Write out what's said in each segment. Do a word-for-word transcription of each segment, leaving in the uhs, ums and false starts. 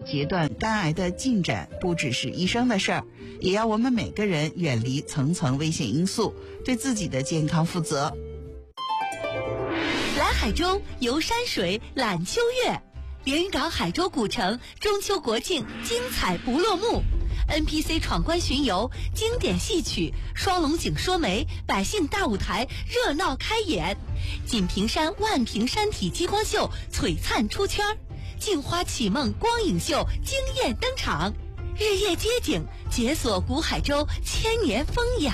截断肝癌的进展不只是医生的事儿，也要我们每个人远离层层危险因素，对自己的健康负责。 来海州游山水览秋月，连云港海州古城中秋国庆精彩不落幕， N P C 闯关巡游，经典戏曲，双龙井说媒，百姓大舞台热闹开演，锦屏山万屏山体激光秀璀璨出圈，镜花启梦光影秀惊艳登场，日夜街景解锁古海州千年风雅。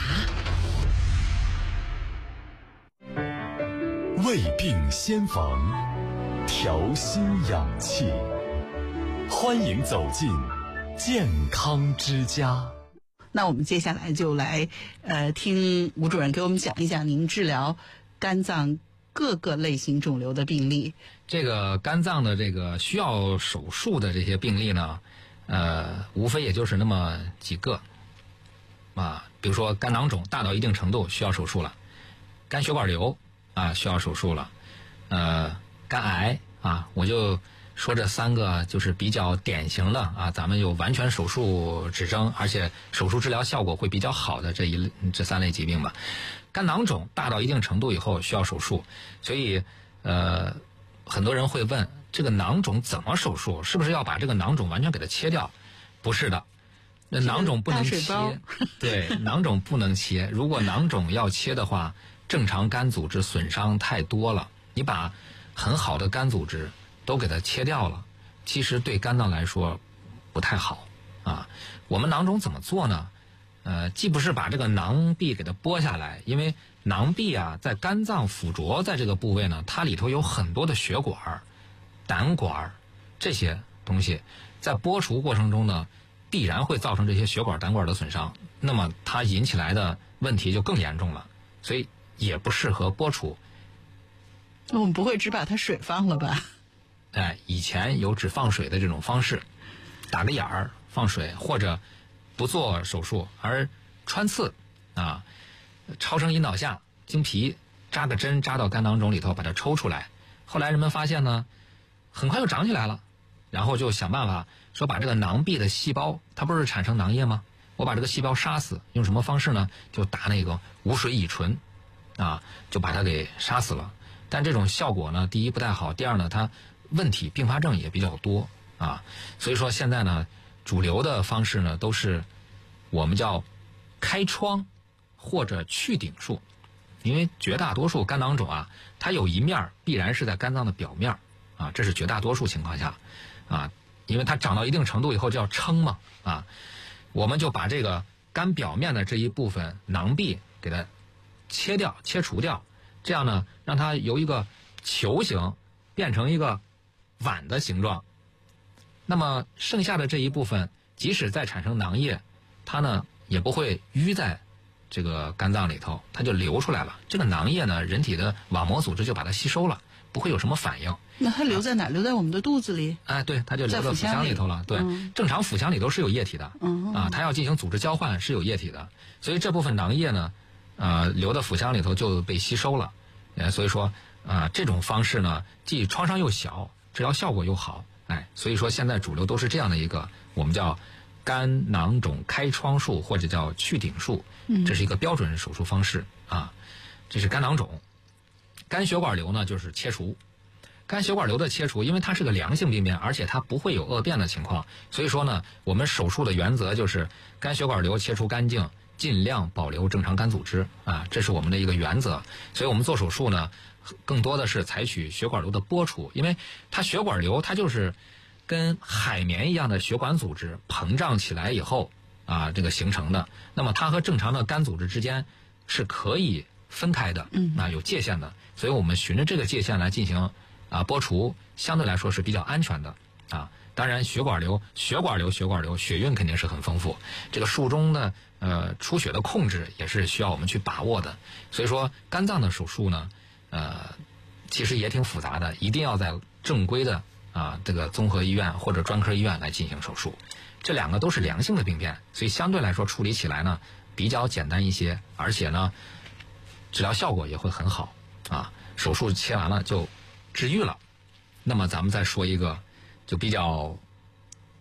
胃病先防，调心养气，欢迎走进健康之家。 那我们接下来就来呃听吴主任给我们讲一讲您治疗肝脏各个类型肿瘤的病例。 这个肝脏的这个需要手术的这些病例呢，呃，无非也就是那么几个啊，比如说肝囊肿大到一定程度需要手术了，肝血管瘤啊需要手术了，呃，肝癌啊，我就说这三个就是比较典型的啊，咱们有完全手术指征，而且手术治疗效果会比较好的这一这三类疾病吧。肝囊肿大到一定程度以后需要手术，所以呃，很多人会问，这个囊肿怎么手术？是不是要把这个囊肿完全给它切掉？不是的，那囊肿不能切，对，囊肿不能切。如果囊肿要切的话，正常肝组织损伤太多了，你把很好的肝组织都给它切掉了，其实对肝脏来说不太好啊。我们囊肿怎么做呢？呃，既不是把这个囊壁给它剥下来，因为囊壁啊在肝脏附着在这个部位呢，它里头有很多的血管、胆管这些东西，在剥除过程中呢，必然会造成这些血管、胆管的损伤，那么它引起来的问题就更严重了，所以也不适合剥除。 我们不会只把它水放了吧？ 哎，以前有只放水的这种方式，打个眼儿放水，或者不做手术而穿刺啊，超声引导下经皮扎个针扎到肝囊肿里头，把它抽出来。后来人们发现呢，很快就长起来了，然后就想办法说把这个囊壁的细胞，它不是产生囊液吗？我把这个细胞杀死，用什么方式呢？就打那个无水乙醇啊，就把它给杀死了。但这种效果呢，第一不太好，第二呢，它问题并发症也比较多啊。所以说现在呢，主流的方式呢，都是我们叫开创或者去顶术，因为绝大多数肝囊肿啊，它有一面必然是在肝脏的表面啊，这是绝大多数情况下啊，因为它长到一定程度以后叫撑嘛啊，我们就把这个肝表面的这一部分囊壁给它切掉、切除掉。这样呢，让它由一个球形变成一个碗的形状。那么剩下的这一部分，即使再产生囊液，它呢也不会淤在这个肝脏里头，它就流出来了。这个囊液呢，人体的网膜组织就把它吸收了，不会有什么反应。 那它留在哪？啊、留在我们的肚子里？ 哎，对，它就留在腹腔里头了。对、嗯，正常腹腔里头是有液体的，嗯啊，它要进行组织交换是有液体的，所以这部分囊液呢。呃，留到腹腔里头就被吸收了，呃，所以说啊、呃，这种方式呢，既创伤又小，治疗效果又好，哎，所以说现在主流都是这样的一个，我们叫肝囊肿开创术或者叫去顶术，这是一个标准手术方式啊。这是肝囊肿，肝血管瘤呢就是切除。肝血管瘤的切除，因为它是个良性病变，而且它不会有恶变的情况，所以说呢，我们手术的原则就是肝血管瘤切除干净。尽量保留正常肝组织啊，这是我们的一个原则。所以我们做手术呢，更多的是采取血管瘤的剥除，因为它血管瘤它就是跟海绵一样的血管组织膨胀起来以后啊，这个形成的。那么它和正常的肝组织之间是可以分开的，嗯，啊有界限的。所以我们循着这个界限来进行啊剥除，相对来说是比较安全的啊。当然，血管瘤、血管瘤、血管瘤，血运肯定是很丰富。这个术中的呃出血的控制也是需要我们去把握的。所以说，肝脏的手术呢，呃，其实也挺复杂的，一定要在正规的啊这个综合医院或者专科医院来进行手术。这两个都是良性的病变，所以相对来说处理起来呢比较简单一些，而且呢治疗效果也会很好啊。手术切完了就治愈了。那么咱们再说一个。就比较